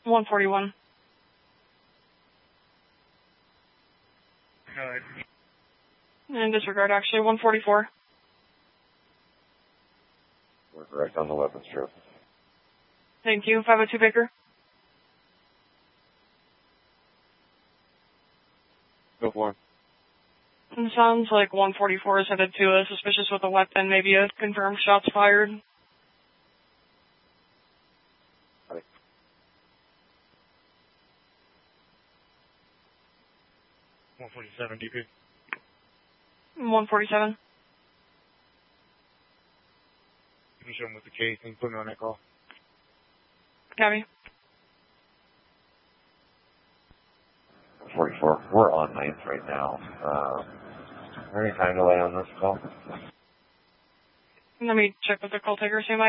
141. And disregard, actually, 144. We're correct on the weapon strip. Thank you. 502 Baker. Go for it. It sounds like 144 is headed to a suspicious with a weapon, maybe a confirmed shots fired. Hi. 147 DP. 147. Can you show him with the case and put me on that call? Copy. 44. We're on 9th right now. Is there any time delay on this call? Let me check with the call taker, standby.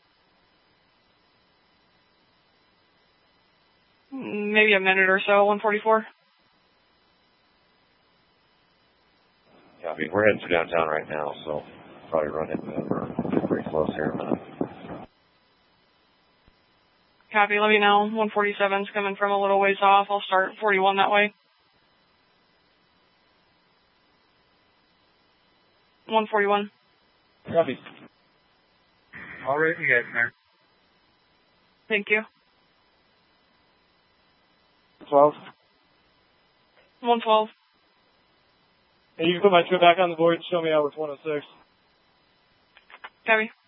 Maybe a minute or so, 144. Copy. We're heading to downtown right now, so probably run into them. We're pretty close here in a minute. Copy, let me know. 147's coming from a little ways off. I'll start 41 that way. 141. Copy. All right, you guys there. Thank you. 12. 112. Hey, you can put my trip back on the board and show me out with 106. Copy.